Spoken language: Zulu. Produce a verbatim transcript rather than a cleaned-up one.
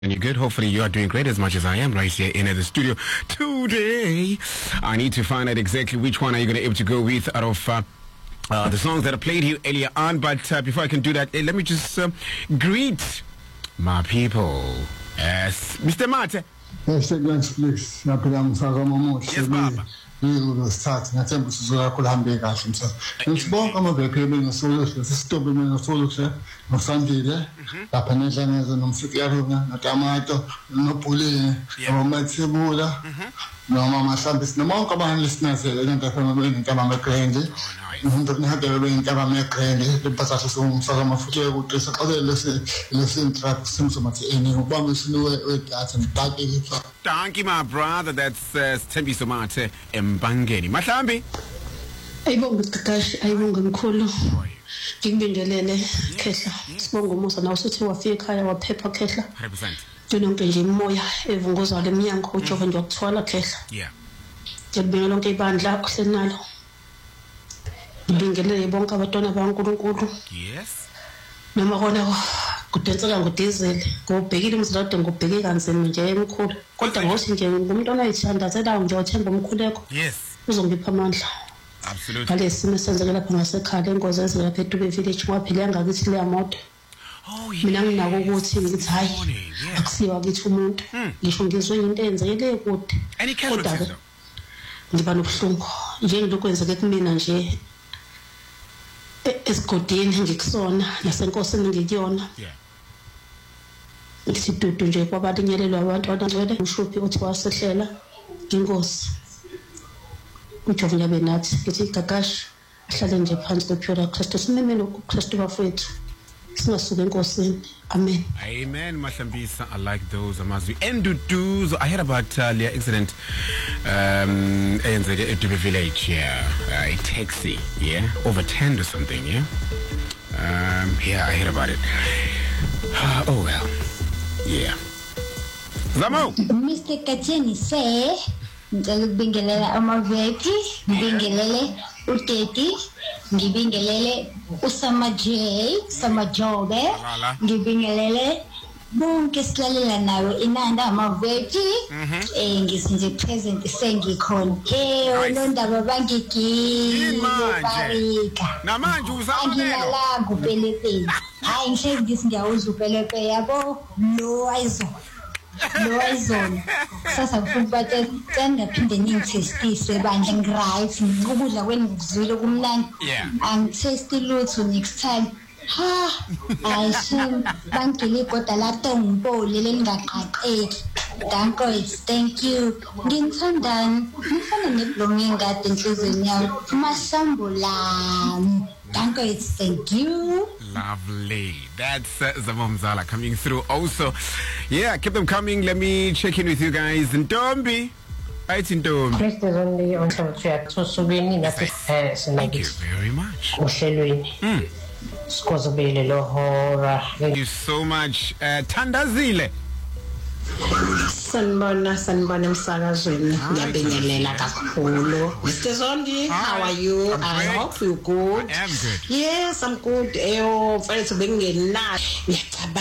And you're good. Hopefully you are doing great as much as I am right here in the studio today. I need to find out exactly which one are you going to be able to go with out of uh, uh, the songs that I played here earlier on. But uh, before I can do that, eh, let me just uh, greet my people. Yes, Mister Mate. Yes, please. Yes, Baba. You start na tempo sizoyakuhambe kahle msasa. Ngibonga amabhekele ngesolution sisitobe mina solution nosandile lapha nedlaneza nomfikiyaro na tomato nobhulini nomathebula noma mahlambi sinonke abantu lisinazele lento efana nentaba ngegrande umuntu nihadele lentaba ngegrande lepasasho somsaka mafuthe ukuthi xolele lesi lesi track simsomathi eni ubamba isinuwe wedatha mbaki. Thank you, my brother. That's uh, Thembi Somate Mbangeni. Mahlambi. Ayibonga Gqagashi, ayibonga mkhulu. Ngikubingelele Khehla. Sibonga umusa nawe usuthi wafika ekhaya waphepha Khehla. one hundred percent. Yonke nje imoya evunguza leminyango uJehova ngiyokuthwala Khehla. Yeah. Ngiyabingelela lonke ibandla kuhlenalo. Ngibingelele bonke abantwana baNkulunkulu. Yes. Noma kona kudenseka ngodiesel ngobhekile umzilado ngobheke kanzima nje emkhulu kodwa ngothi nje ngumuntu onayithandazela nje othemba umkhuleko. Yes. Uzongipha amandla. Absolutely. Ngale simo senzeke lapha ngasekhaya ingozi ezilapha eDube village kwaphela ngakithi le moto. Oh yeah. Mina nginako ukuthi ngithi hayi akusiwa kithi umuntu. Ngisho ngizwe into eyenzekile kude. Any casualties? Ngiba nobuhlungu nje ngilokho kwenzeke kumina nje esigodini ngikusona nasenkosini ngikuyona. Yeah. Ngisidudu nje kwabalinyelelwa abantu abangcwele ushuphi uthi wasehlela inkosi uJehova nyabe nathi ngithi Gqagashi ahlale nje phansi kwephura Kristu simemele uKristu bafethu singasuka enkosini. Amen. Amen. Mahlambisa. I like those amazwi. Enduduzo. I heard about uh, the accident um in the Dube village. Yeah, uh, a taxi. Yeah, overturned or something. Yeah. Um. Yeah, I heard about it. Oh well. Yeah. Zamo. Mister Kacheni say, ngicela ukubingelela amaveki, ngibingelele uTeti, ngibingelele uSama J, Sama Jobe, ngibingelele bonke silalela nawe inanda amaveki, eh ngisinje present sengikhona. Eh londaba bangigile barika. Namanje usamelelo. Angilala kupelepeli. Hayi ngihlezi ngisingiyawuza upelepeli yabo lo ayizo. Lo ayizona sasa kuba tenda phinde ningithestise bandla ngiright ngikudla kwenizwile kumnandi angithesti lutho next time ha ayishim bangile kodwa la tongipole lengaqaqeki. Thank you. Nginthandani ngifana neblomi ngade enhlizweni yawo masambulani. Thank you. Lovely. That's uh, Zamomzala coming through also. Yeah, keep them coming. Let me check in with you guys. Ntombi. Right, Ntombi. First is only on some chat. So, so we need that. Thank you very much. Mm. Thank you so much. Uh, Thandazile. Sanibona sanibona emsakazweni ngiyabingelela kakhulu. Mister Zondi, how are you? I hope you're good. I am good. Yes, I'm good. Eh mfethu bengingena ngiyacabanga